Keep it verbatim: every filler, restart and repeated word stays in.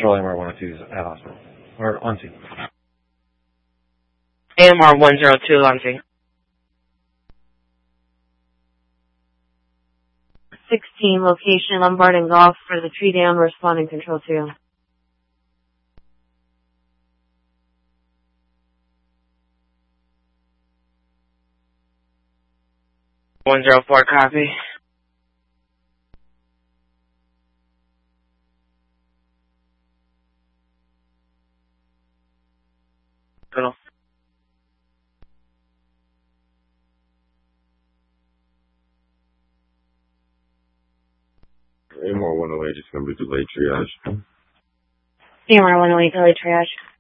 Patrol A M R one oh two is at hospital. Or on scene. A M R one oh two on scene. sixteen, location Lombard and Golf for the tree down, responding Control two. one oh four, copy. Colonel. A M R one oh eight is going to be delayed triage. A M R one oh eight, delayed triage.